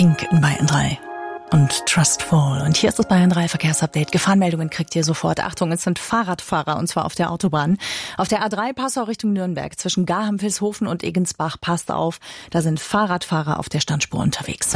Pink in Bayern 3 und Trustful. Und hier ist das Bayern 3 Verkehrsupdate. Gefahrenmeldungen kriegt ihr sofort. Achtung, es sind Fahrradfahrer und zwar auf der Autobahn. Auf der A3 Passau Richtung Nürnberg zwischen Garham-Vilshofen und Egensbach, passt auf, da sind Fahrradfahrer auf der Standspur unterwegs.